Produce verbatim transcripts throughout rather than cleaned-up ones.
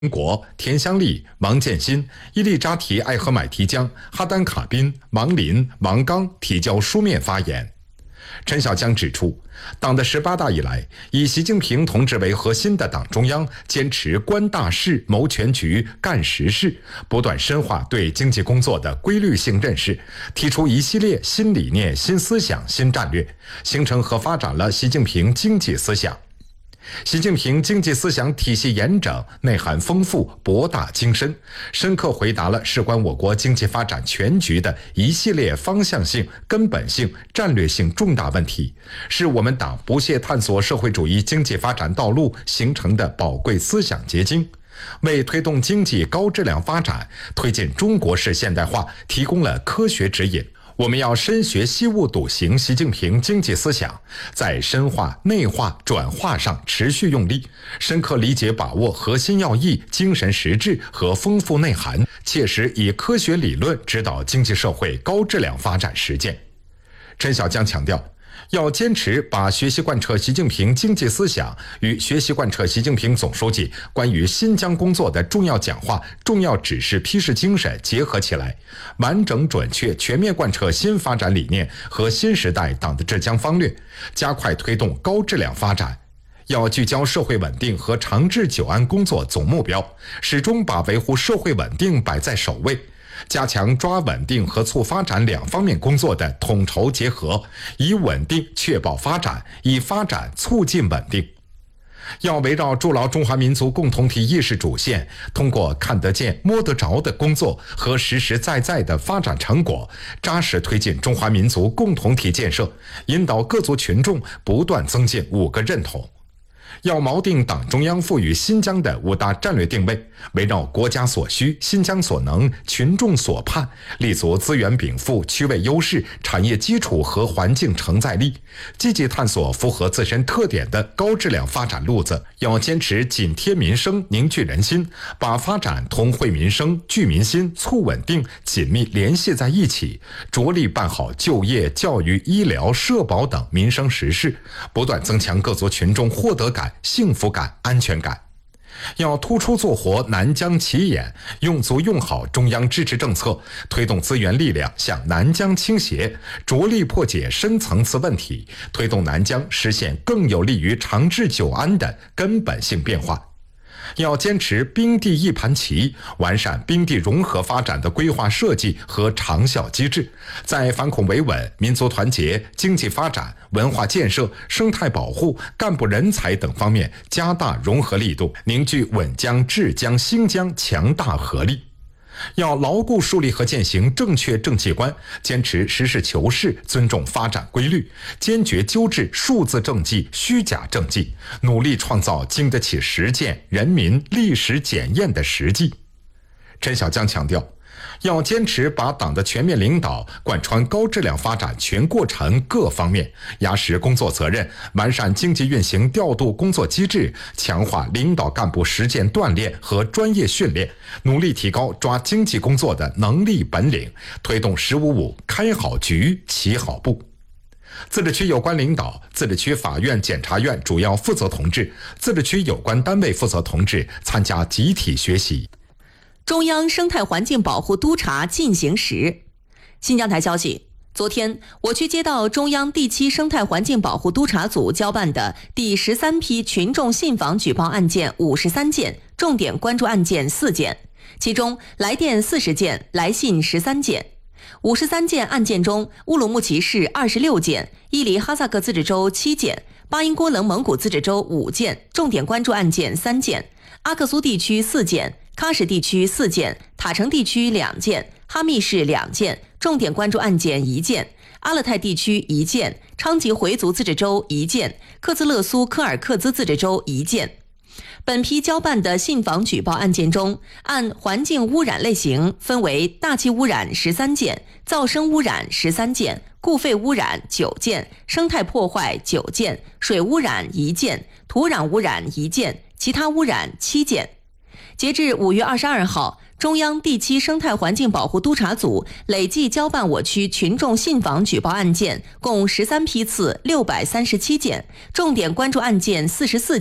中国、田香丽、王建新、伊利扎提艾合买提江、哈丹卡宾、王林、王刚提交书面发言。陈小江指出，党的十八大以来，以习近平同志为核心的党中央坚持观大势、谋全局、干实事，不断深化对经济工作的规律性认识，提出一系列新理念、新思想、新战略，形成和发展了习近平经济思想。习近平经济思想体系严整，内涵丰富，博大精深，深刻回答了事关我国经济发展全局的一系列方向性、根本性、战略性重大问题，是我们党不懈探索社会主义经济发展道路形成的宝贵思想结晶，为推动经济高质量发展、推进中国式现代化提供了科学指引。我们要深学习物笃行习近平经济思想，在深化、内化、转化上持续用力，深刻理解把握核心要义、精神实质和丰富内涵，切实以科学理论指导经济社会高质量发展实践。陈小江强调，要坚持把学习贯彻习近平经济思想与学习贯彻习近平总书记关于新疆工作的重要讲话、重要指示批示精神结合起来，完整准确全面贯彻新发展理念和新时代党的治疆方略，加快推动高质量发展。要聚焦社会稳定和长治久安工作总目标，始终把维护社会稳定摆在首位，加强抓稳定和促发展两方面工作的统筹结合，以稳定确保发展，以发展促进稳定。要围绕筑牢中华民族共同体意识主线，通过看得见、摸得着的工作和实实在在的发展成果，扎实推进中华民族共同体建设，引导各族群众不断增进五个认同。要锚定党中央赋予新疆的五大战略定位，围绕国家所需、新疆所能、群众所盼，立足资源禀赋、区位优势、产业基础和环境承载力，积极探索符合自身特点的高质量发展路子。要坚持紧贴民生、凝聚人心，把发展同惠民生、聚民心、促稳定紧密联系在一起，着力办好就业、教育、医疗、社保等民生实事，不断增强各族群众获得感、幸福感、安全感。要突出做活南疆起眼，用足用好中央支持政策，推动资源力量向南疆倾斜，着力破解深层次问题，推动南疆实现更有利于长治久安的根本性变化。要坚持兵地一盘棋，完善兵地融合发展的规划设计和长效机制，在反恐维稳、民族团结、经济发展、文化建设、生态保护、干部人才等方面加大融合力度，凝聚稳疆、治疆、兴疆强大合力。要牢固树立和践行正确政绩观，坚持实事求是，尊重发展规律，坚决纠治数字政绩、虚假政绩，努力创造经得起实践、人民历史检验的实际。陈小江强调，要坚持把党的全面领导贯穿高质量发展全过程各方面，压实工作责任，完善经济运行调度工作机制，强化领导干部实践锻炼和专业训练，努力提高抓经济工作的能力本领，推动十五五开好局、起好步。自治区有关领导、自治区法院、检察院主要负责同志、自治区有关单位负责同志参加集体学习。 中央生态环境保护督查进行时。新疆台消息，昨天我区接到中央第七生态环境保护督查组交办的第十三批群众信访举报案件五十三件，重点关注案件四件，其中来电四十件，来信十三件。五十三件案件中，乌鲁木齐市二十六件，伊犁哈萨克自治州七件，巴音郭楞蒙古自治州五件，重点关注案件三件，阿克苏地区四件，喀什地区四件，塔城地区两件，哈密市两件，重点关注案件一件，阿勒泰地区一件，昌吉回族自治州一件，克孜勒苏柯尔克孜自治州一件。本批交办的信访举报案件中，按环境污染类型分为大气污染十三件，噪声污染十三件，固废污染九件，生态破坏九件，水污染一件，土壤污染一件，其他污染七件。截至五月二十二号，中央第七生态环境保护督查组累计交办我区群众信访举报案件共十三批次六百三十七件，重点关注案件四十四件，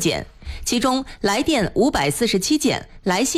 其中来电五百四十七件，来信